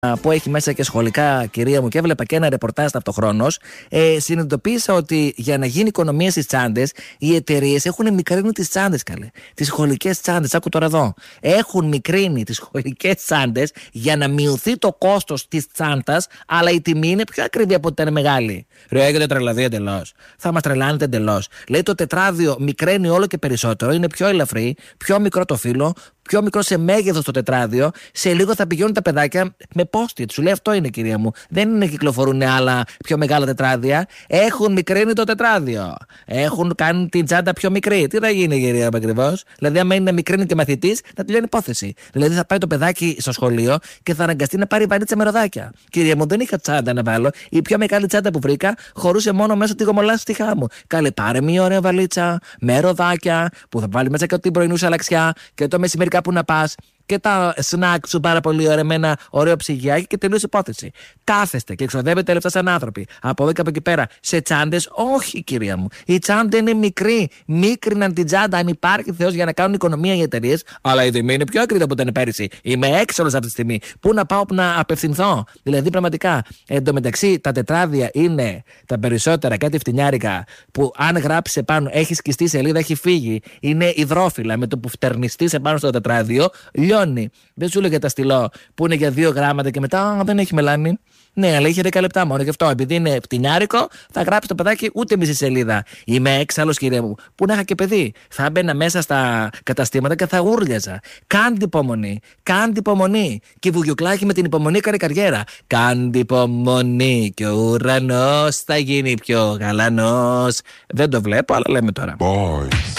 που έχει μέσα και σχολικά, κυρία μου, και έβλεπα και ένα ρεπορτάζ ταυτοχρόνως, συνειδητοποίησα ότι για να γίνει οικονομία στις τσάντες, οι εταιρείες έχουν μικρύνει τις τσάντες, καλέ. Τις σχολικές τσάντες, άκου τώρα εδώ. Έχουν μικρύνει τις σχολικές τσάντες για να μειωθεί το κόστος της τσάντας, αλλά η τιμή είναι πιο ακριβή από ότι ήταν μεγάλη. Ρε, έχετε τρελαθεί εντελώς. Θα μας τρελάνετε εντελώς. Λέει το τετράδιο μικραίνει όλο και περισσότερο, είναι πιο ελαφρύ, πιο μικρό το φύλλο, πιο μικρό σε μέγεθος το τετράδιο. Σε λίγο θα πηγαίνουν τα παιδάκια με post-it. Σου λέει αυτό είναι, κυρία μου. Δεν είναι κυκλοφορούν άλλα πιο μεγάλα τετράδια. Έχουν μικρύνει το τετράδιο. Έχουν κάνει την τσάντα πιο μικρή. Τι θα γίνει, κυρία μου, ακριβώς? Δηλαδή, άμα είναι να μικρύνει και μαθητής, θα τελειώνει υπόθεση. Δηλαδή, θα πάει το παιδάκι στο σχολείο και θα αναγκαστεί να πάρει βαρύτσα με ροδάκια. Κυρία μου, δεν είχα τσάντα να βάλω. Η πιο μεγάλη τσάντα που βρήκα χωρούσε μόνο μέσα τη γομολάστιχά μου. Καλέ, πάρε μια ωραία βαλίτσα με ροδάκια που θα βάλει μέσα και την πρωινού αλαξιά και το μεσημέρι κάπου να πας και τα σνακ σου πάρα πολύ ωραία με ένα ωραίο ψυγιάκι και τελείωσε υπόθεση. Κάθεστε και εξοδεύετε λεφτά σαν άνθρωποι. Από εδώ και από εκεί πέρα σε τσάντες, όχι, κυρία μου. Η τσάντα είναι μικρή. Μίκριναν την τσάντα, αν υπάρχει Θεός, για να κάνουν οικονομία οι εταιρείες. Αλλά η τιμή είναι πιο ακριβή από ήταν πέρυσι. Είμαι έξαλλος αυτή τη στιγμή. Πού να πάω, που να απευθυνθώ? Δηλαδή, πραγματικά. Εν τω μεταξύ, τα τετράδια είναι τα περισσότερα κάτι φτηνιάρικα που αν γράψει επάνω, έχει σκιστεί σελίδα, έχει φύγει. Είναι υδρόφυλλα. Με το που φτερνιστεί επάνω στο τετράδιο, λιώνει. Δεν σου λέγε τα στυλό που είναι για 2 γράμματα και μετά δεν έχει μελάνι. Ναι, αλλά είχε 10 λεπτά μόνο. Γι' αυτό, επειδή είναι φτηνιάρικο, θα γράψει το παιδάκι ούτε μισή σελίδα. Είμαι έξαλλος, κύριε μου. Που να είχα και παιδί. Θα μπαίνα μέσα στα καταστήματα και θα γούρλιαζα. Κάντε υπομονή. Κάντε υπομονή. Και η Βουγιουκλάκη με την υπομονή έκανε καριέρα. Κάντε υπομονή. Και ο ουρανός θα γίνει πιο γαλανός. Δεν το βλέπω, αλλά λέμε τώρα. Boys.